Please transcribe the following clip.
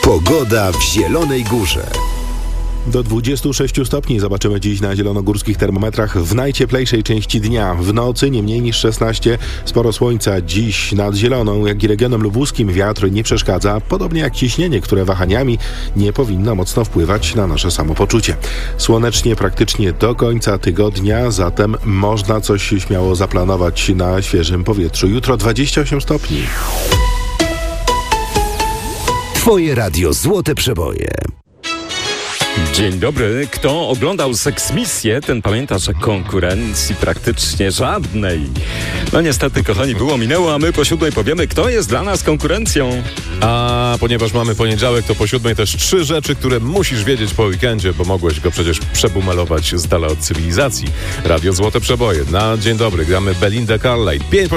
Pogoda w Zielonej Górze. Do 26 stopni zobaczymy dziś na zielonogórskich termometrach w najcieplejszej części dnia. W nocy nie mniej niż 16. Sporo słońca dziś nad Zieloną, jak i regionem lubuskim. Wiatr nie przeszkadza, podobnie jak ciśnienie, które wahaniami nie powinno mocno wpływać na nasze samopoczucie. Słonecznie praktycznie do końca tygodnia, zatem można coś śmiało zaplanować na świeżym powietrzu. Jutro 28 stopni. Twoje radio Złote Przeboje. Dzień dobry. Kto oglądał Seksmisję, ten pamięta, że konkurencji praktycznie żadnej. No niestety, kochani, minęło, a my po 7 powiemy, kto jest dla nas konkurencją. A ponieważ mamy poniedziałek, to po 7 też 3 rzeczy, które musisz wiedzieć po weekendzie, bo mogłeś go przecież przebumelować z dala od cywilizacji. Radio Złote Przeboje. Na dzień dobry gramy Belinda Carlisle.